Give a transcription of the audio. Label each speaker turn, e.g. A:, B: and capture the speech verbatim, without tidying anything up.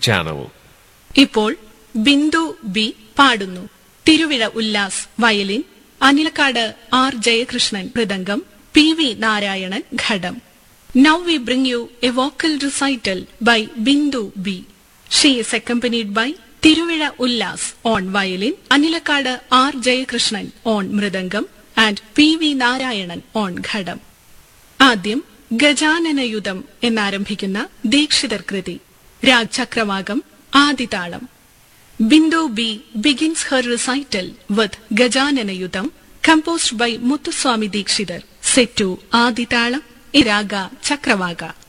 A: channel.
B: ഇപ്പോൾ Bindu B പാടുന്നു. Thiruvizha Ullas violin, Anilakkad R Jayakrishnan mridangam, P V Narayanan ghatam. Now we bring you a vocal recital by Bindu B. She is accompanied by Tiruvira Ullas on violin, Anilakada R Jayakrishnan on mridangam and P V Narayanan on ഘടം. ആദ്യം ഗജാനനയുധം എന്നാരംഭിക്കുന്ന ദീക്ഷിതർ കൃതി, Raag Chakravakam, ആദിതാളം. Bindu B begins her recital with Gajananayudham composed by Muthuswami Dikshidhar, set to Aditalam, Iraga Chakravaga.